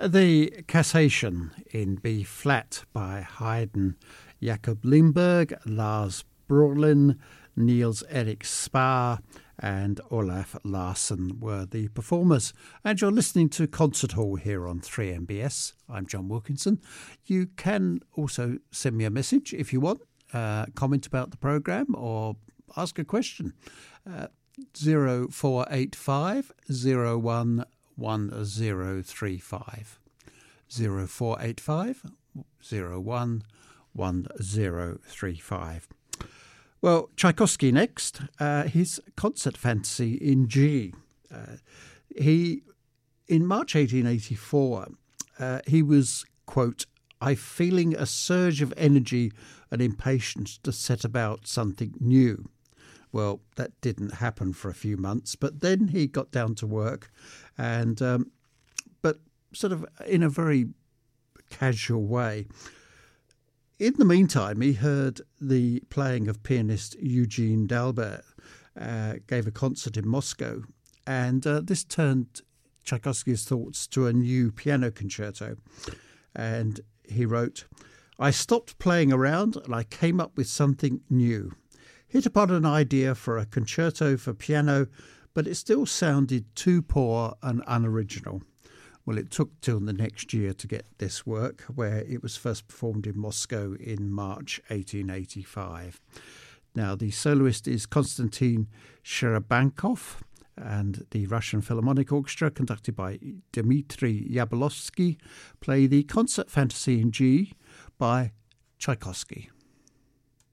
The Cassation in B flat by Haydn, Jakob Lindberg, Lars Brorlin, Niels Erik Spar and Olaf Larsson were the performers. And you're listening to Concert Hall here on 3MBS. I'm John Wilkinson. You can also send me a message if you want, comment about the programme or ask a question. 0485 01 1035 0485 01 1035. Well, Tchaikovsky next. His Concert Fantasy in G. In March 1884, he was, quote, "I'm feeling a surge of energy and impatience to set about something new." Well, that didn't happen for a few months, but then he got down to work, and but sort of in a very casual way. In the meantime, he heard the playing of pianist Eugene Dalbert, gave a concert in Moscow, and this turned Tchaikovsky's thoughts to a new piano concerto. And he wrote, "I stopped playing around and I came up with something new. Hit upon an idea for a concerto for piano, but it still sounded too poor and unoriginal." Well, it took till the next year to get this work, where it was first performed in Moscow in March 1885. Now, the soloist is Konstantin Shcherebankov, and the Russian Philharmonic Orchestra, conducted by Dmitry Yabelovsky, play the Concert Fantasy in G by Tchaikovsky.